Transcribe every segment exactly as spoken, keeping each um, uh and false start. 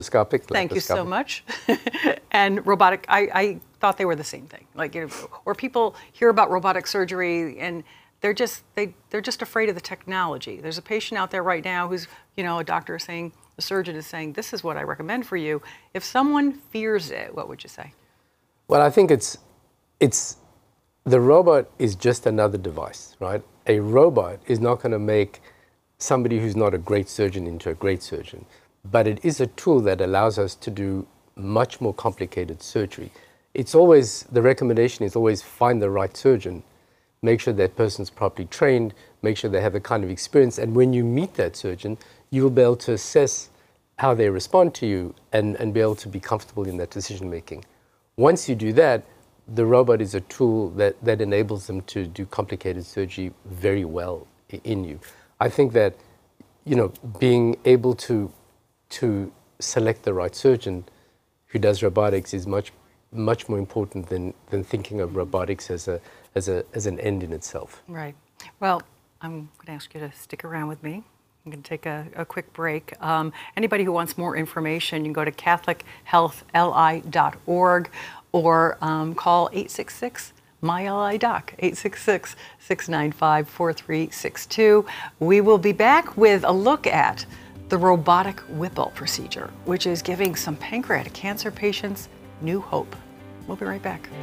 Laparoscopic, Thank you so laparoscopic. much. And robotic, I, I thought they were the same thing. Like, you know, or people hear about robotic surgery and they're just they they're just afraid of the technology. There's a patient out there right now who's, you know, a doctor is saying, a surgeon is saying, this is what I recommend for you. If someone fears it, what would you say? Well, I think it's it's the robot is just another device, right? A robot is not going to make somebody who's not a great surgeon into a great surgeon, but it is a tool that allows us to do much more complicated surgery. It's always, the recommendation is always find the right surgeon, make sure that person's properly trained, make sure they have the kind of experience, and when you meet that surgeon, you will be able to assess how they respond to you and, and be able to be comfortable in that decision making. Once you do that, the robot is a tool that, that enables them to do complicated surgery very well in you. I think that, you know, being able to, to select the right surgeon who does robotics is much, much more important than, than thinking of robotics as, a, as, a, as an end in itself. Right. Well, I'm going to ask you to stick around with me. I'm going to take a, a quick break. Um, anybody who wants more information, you can go to catholic health l i dot org or um, call eight six six M Y L I doc, eight six six, six nine five, four three six two. We will be back with a look at the robotic Whipple procedure, which is giving some pancreatic cancer patients new hope. We'll be right back.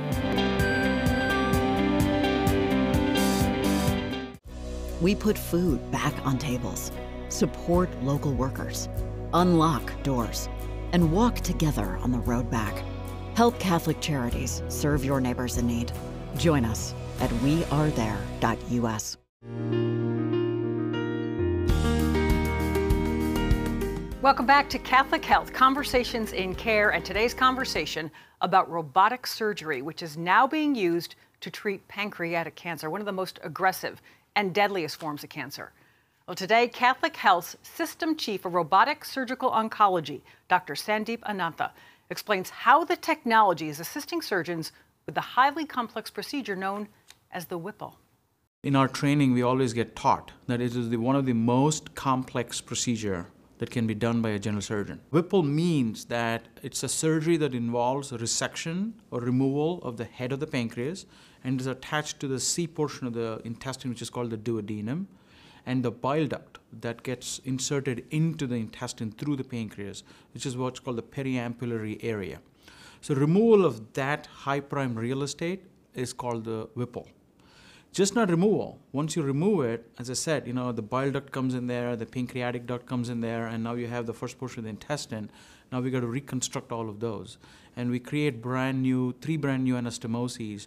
We put food back on tables, support local workers, unlock doors, and walk together on the road back. Help Catholic Charities serve your neighbors in need. Join us at we are there dot U S. Welcome back to Catholic Health, Conversations in Care, and today's conversation about robotic surgery, which is now being used to treat pancreatic cancer, one of the most aggressive and deadliest forms of cancer. Well, today, Catholic Health's System Chief of Robotic Surgical Oncology, Doctor Sandeep Anantha, explains how the technology is assisting surgeons with the highly complex procedure known as the Whipple. In our training, we always get taught that it is the, one of the most complex procedure that can be done by a general surgeon. Whipple means that it's a surgery that involves a resection or removal of the head of the pancreas and is attached to the C portion of the intestine, which is called the duodenum, and the bile duct that gets inserted into the intestine through the pancreas, which is what's called the periampullary area. So removal of that high prime real estate is called the Whipple. Just not removal. Once you remove it, as I said, you know, the bile duct comes in there, the pancreatic duct comes in there, and now you have the first portion of the intestine. Now we got to reconstruct all of those. And we create brand new, three brand new anastomoses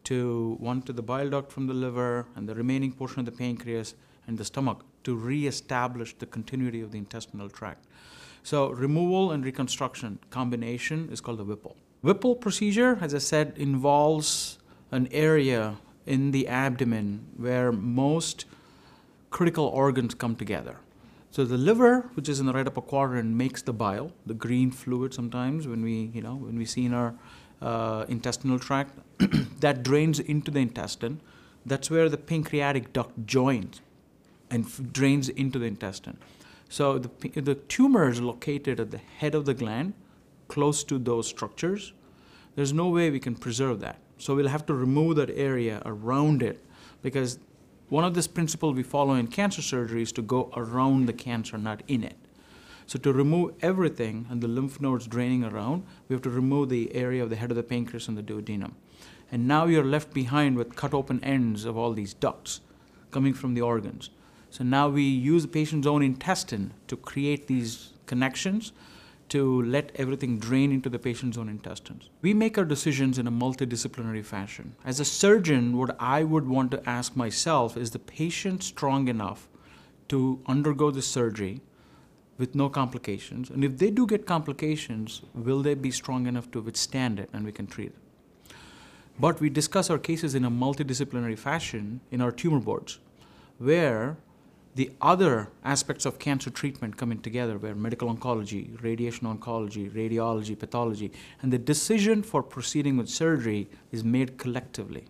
to one to the bile duct from the liver and the remaining portion of the pancreas and the stomach to reestablish the continuity of the intestinal tract. So removal and reconstruction combination is called the Whipple. Whipple procedure, as I said, involves an area in the abdomen where most critical organs come together. So the liver, which is in the right upper quadrant, makes the bile, the green fluid sometimes when we, you know, when we see in our uh, intestinal tract, that drains into the intestine. That's where the pancreatic duct joins and f- drains into the intestine. So the, the tumor is located at the head of the gland, close to those structures. There's no way we can preserve that. So we'll have to remove that area around it, because one of this principle we follow in cancer surgery is to go around the cancer, not in it. So to remove everything and the lymph nodes draining around, we have to remove the area of the head of the pancreas and the duodenum. And now you're left behind with cut open ends of all these ducts coming from the organs. So now we use the patient's own intestine to create these connections to let everything drain into the patient's own intestines. We make our decisions in a multidisciplinary fashion. As a surgeon, what I would want to ask myself is the patient strong enough to undergo the surgery with no complications? And if they do get complications, will they be strong enough to withstand it and we can treat it? But we discuss our cases in a multidisciplinary fashion in our tumor boards, where the other aspects of cancer treatment come in together, where medical oncology, radiation oncology, radiology, pathology, and the decision for proceeding with surgery is made collectively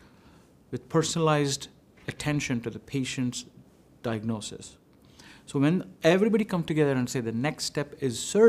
with personalized attention to the patient's diagnosis. So when everybody come together and say the next step is surgery,